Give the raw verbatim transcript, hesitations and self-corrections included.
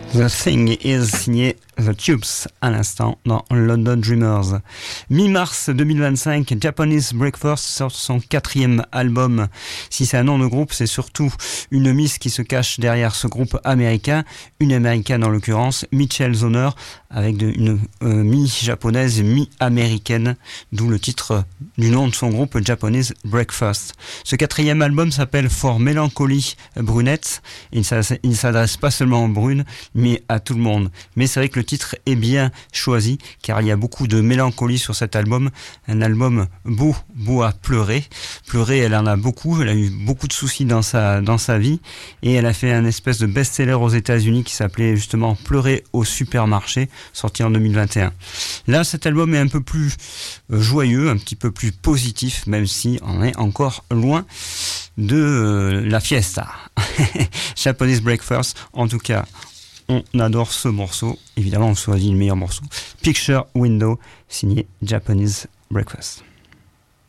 The Thing Is signé The Tubes à l'instant dans London Dreamers. Mi-mars deux mille vingt-cinq, Japanese Breakfast sort son quatrième album. Si c'est un nom de groupe, c'est surtout une miss qui se cache derrière ce groupe américain, une américaine en l'occurrence, Michelle Zauner, avec de, une euh, mi-japonaise, mi-américaine, d'où le titre du nom de son groupe, Japanese Breakfast. Ce quatrième album s'appelle For Melancholy Brunette. Il ne s'adresse pas seulement aux brunes, mais à tout le monde. Mais c'est vrai que le titre est bien choisi, car il y a beaucoup de mélancolie sur cet album. Un album beau, beau à pleurer. Pleurer, elle en a beaucoup. Elle a eu beaucoup de soucis dans sa, dans sa vie. Et elle a fait un espèce de best-seller aux États-Unis qui s'appelait justement Pleurer au supermarché, sorti en deux mille vingt et un. Là, cet album est un peu plus joyeux, un petit peu plus positif, même si on est encore loin de euh, la fiesta. Japanese Breakfast, en tout cas, on adore ce morceau. Évidemment, on choisit le meilleur morceau. Picture Window, signé Japanese Breakfast.